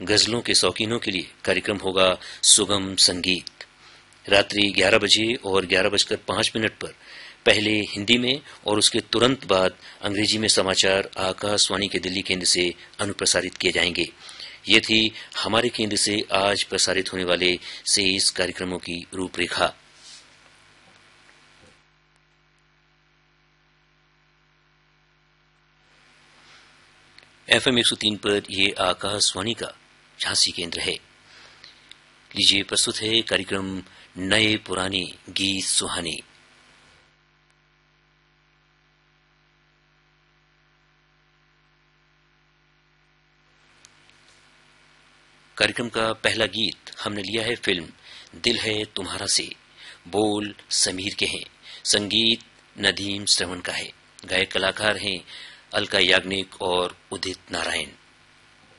गजलों के शौकीनों के लिए कार्यक्रम होगा सुगम संगीत। रात्रि 11 बजे और 11:05 पर पहले हिंदी में और उसके तुरंत बाद अंग्रेजी में समाचार आकाशवाणी के दिल्ली केंद्र से अनुप्रसारित किए जाएंगे। ये थी हमारे केंद्र से आज प्रसारित होने वाले शेष कार्यक्रमों की रूपरेखा। FM 103 पर ये आकाशवाणी का झांसी केंद्र है। लीजिए प्रस्तुत है कार्यक्रम नए पुराने गीत सुहाने। कार्यक्रम का पहला गीत हमने लिया है फिल्म दिल है तुम्हारा से। बोल समीर के हैं, संगीत नदीम श्रवण का है। गायक कलाकार हैं अलका याग्निक और उदित नारायण।